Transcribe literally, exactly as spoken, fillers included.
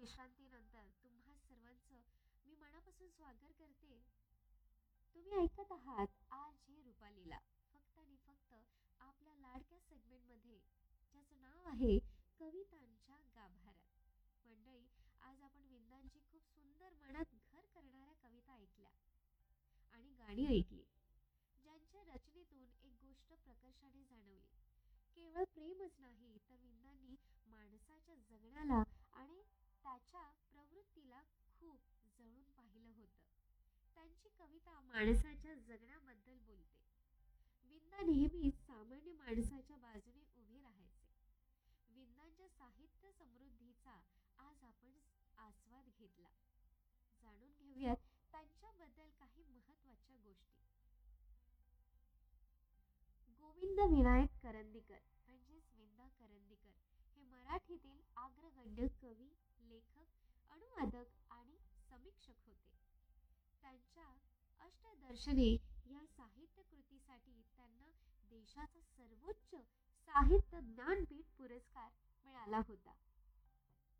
विश्रांतीनंतर तुम्हा सर्वांचं मी मनापासून स्वागत करते. तुम्ही ऐकत आहात आर जे रुपालीला, फक्त आणि फक्त आपल्या लाडक्या सेगमेंटमध्ये, ज्याचं नाव आहे कवितांच्या गाभाऱ्यात. मंडळी, आज आपण विंदांची खूप सुंदर मनात घर करणाऱ्या कविता ऐकल्या आणि गाणी ऐकली, ज्यांच्या रचनेतून एक गोष्ट प्रकर्षाने जाणवली. केवळ प्रेमच नाही, तर विंदांनी माणसाच्या जगण्याला आणि त्याच्या प्रवृत्तीला खूप जवळून पाहिलं होतं. त्यांची कविता माणसाच्या जगण्याबद्दल बोलते. विंदा नेहमीच सामान्य माणसाच्या बाजूने उभे राहायचे. विंदांच्या साहित्य समृद्धीचा आज आपण आस्वाद घेतला. जाणून घेऊयात त्यांच्याबद्दल काही महत्त्वाच्या गोष्टी. गोविंद विनायक करंदीकर म्हणजेच विंदा करंदीकर हे मराठीतील अग्रगण्य कवी, लेखक, अनुवादक आणि समीक्षक होते. त्यांच्या अष्टदर्शने या साहित्य कृतीसाठी त्यांना देशाचा सर्वोच्च साहित्य ज्ञानपीठ पुरस्कार मिळाला होता.